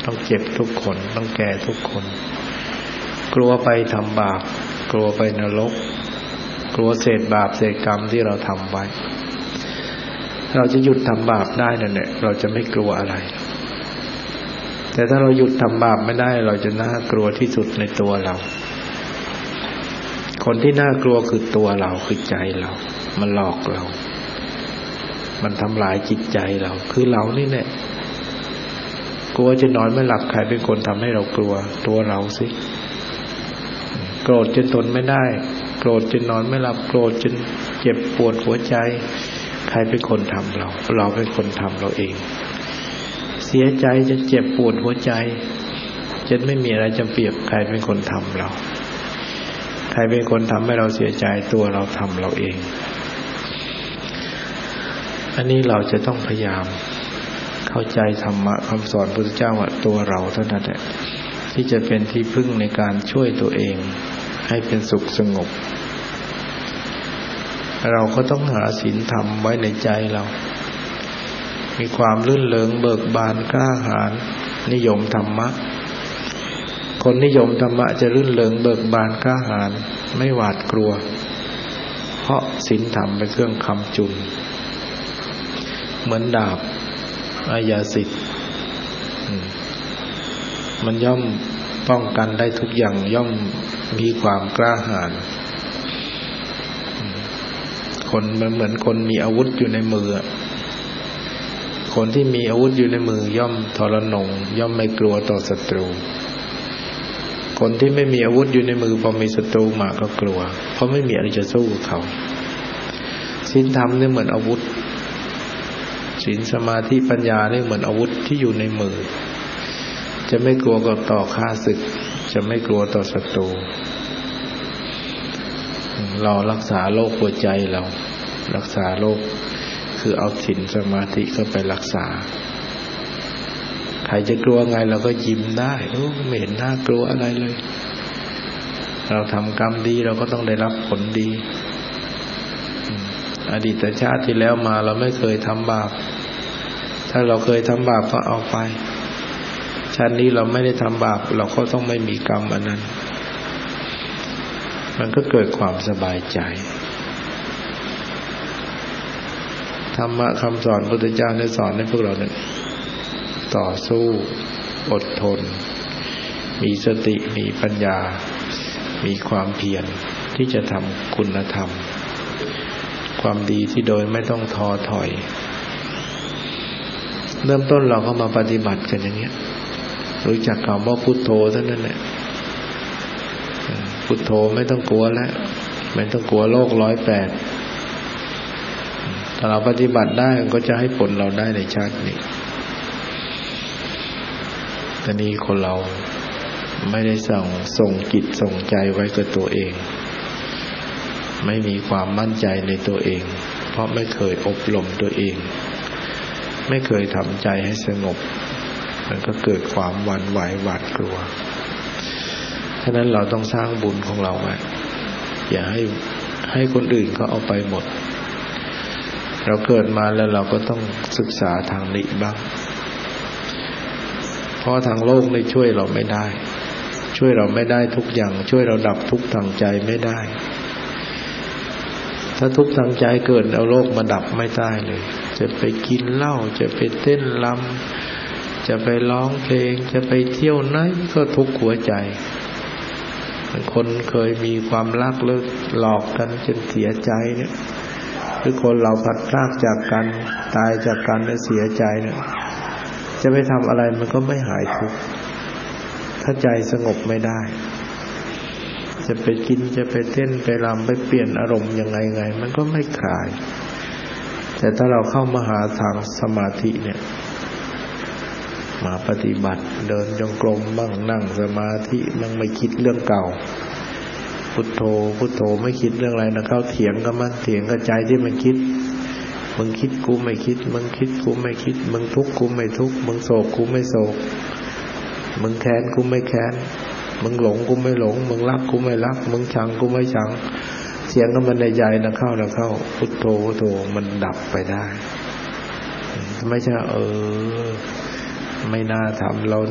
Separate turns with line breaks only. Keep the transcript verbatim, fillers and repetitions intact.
ต้องเจ็บทุกคนต้องแก่ทุกคนกลัวไปทำบาปกลัวไปนรกกลัวเศษบาปเศษกรรมที่เราทำไว้เราจะหยุดทำบาปได้นั่นแหละเราจะไม่กลัวอะไรแต่ถ้าเราหยุดทำบาปไม่ได้เราจะน่ากลัวที่สุดในตัวเราคนที่น่ากลัวคือตัวเราคือใจเรามันหลอกเรามันทำลายจิตใจเราคือเรานี่แหละกลัวจะนอนไม่หลับใครเป็นคนทำให้เรากลัวตัวเราสิโกรธจนทนไม่ได้โกรธจนนอนไม่หลับโกรธจนเจ็บปวดหัวใจใครเป็นคนทำเราเราเป็นคนทำเราเองเสียใจจนเจ็บปวดหัวใจจนไม่มีอะไรจะเปรียบใครเป็นคนทำเราใครเป็นคนทำให้เราเสียใจตัวเราทำเราเองอันนี้เราจะต้องพยายามเข้าใจธรรมะคำสอนพุทธเจ้าว่าตัวเราเท่านั้นแหละที่จะเป็นที่พึ่งในการช่วยตัวเองให้เป็นสุขสงบเราก็ต้องหาศีลธรรมไว้ในใจเรามีความลื่นเริงเบิกบานกล้าหาญนิยมธรรมะคนนิยมธรรมะจะลื่นเริงเบิกบานกล้าหาญไม่หวาดกลัวเพราะศีลธรรมเป็นเครื่องค้ำจุนเหมือนดาบอาญาสิทธิ์มันย่อมป้องกันได้ทุกอย่างย่อมมีความกล้าหาญคนมันเหมือนคนมีอาวุธอยู่ในมือคนที่มีอาวุธอยู่ในมือย่อมทรนงย่อมไม่กลัวต่อศัตรูคนที่ไม่มีอาวุธอยู่ในมือพอมีศัตรูมาก็กลัวเพราะไม่มีอะไรจะสู้กับเขาศีลธรรมนี่เหมือนอาวุธศีลสมาธิปัญญานี่เหมือนอาวุธที่อยู่ในมือจะไม่กลัวกับต่อข้าศึกจะไม่กลัวต่อศัตรูเรารักษาโรคหัวใจเรารักษาโรคคือเอาศีลสมาธิเข้าไปรักษาใครจะกลัวไงเราก็ยิ้มได้โอ้ไม่เห็นน่ากลัวอะไรเลยเราทำกรรมดีเราก็ต้องได้รับผลดีอดีตชาติที่แล้วมาเราไม่เคยทำบาปถ้าเราเคยทำบาปก็เอาไปชาตินี้เราไม่ได้ทำบาปเราก็ต้องไม่มีกรรมอันนั้นมันก็เกิดความสบายใจธรรมะคำสอนพระพุทธเจ้าได้สอนให้พวกเราเนี่ยต่อสู้อดทนมีสติมีปัญญามีความเพียรที่จะทำคุณธรรมความดีที่โดยไม่ต้องท้อถอยเริ่มต้นเราก็มาปฏิบัติกันอย่างเงี้ยรู้จักคำว่าพุทโธเท่านั้นแหละพุทโธไม่ต้องกลัวแล้วไม่ต้องกลัวโลกร้อยแปดถ้าเราปฏิบัติได้มันก็จะให้ผลเราได้ในชาตินี้แต่นี้คนเราไม่ได้ส่งส่งจิตส่งใจไว้กับตัวเองไม่มีความมั่นใจในตัวเองเพราะไม่เคยอบรมตัวเองไม่เคยทำใจให้สงบมันก็เกิดความหวั่นไหวหวาดกลัวฉะนั้นเราต้องสร้างบุญของเราไว้อย่าให้ให้คนอื่นเขาเอาไปหมดเราเกิดมาแล้วเราก็ต้องศึกษาทางนี้บ้างเพราะทางโลกนี่ช่วยเราไม่ได้ช่วยเราไม่ได้ทุกอย่างช่วยเราดับทุกข์ทางใจไม่ได้ถ้าทุกข์ทางใจเกิดเอาโลกมาดับไม่ได้เลยจะไปกินเหล้าจะไปเต้นรำจะไปร้องเพลงจะไปเที่ยวไหนก็ทุกข์หัวใจคนเคยมีความรักเลิกหลอกกันจนเสียใจเนี่ยหรือคนเราพัดพรากจากกันตายจากกันแล้วเสียใจเนี่ยจะไปทำอะไรมันก็ไม่หายทุกข์ถ้าใจสงบไม่ได้จะไปกินจะไปเต้นไปรำไปเปลี่ยนอารมณ์ยังไงไงมันก็ไม่คลายแต่ถ้าเราเข้ามาหาทางสมาธิเนี่ยมาปฏิบัติเดินจงกรมบ้างนั่งสมาธิมันไม่คิดเรื่องเก่าพุทโธพุทโธไม่คิดเรื่องอะไรนะเข้าเถียงกับมันเถียงกับใจที่มันคิดมึงคิดกูไม่คิดมึงคิดกูไม่คิดมึงทุกข์กูไม่ทุกข์มึงโศกกูไม่โศกมึงแค้นกูไม่แค้นมึงหลงกูไม่หลงมึงรักกูไม่รักมึงชังกูไม่ชังเสียงก็มันในใจนะเข้านะเข้าพุทโธพุทโธมันดับไปได้ไม่ใช่เออไม่น่าทำเรา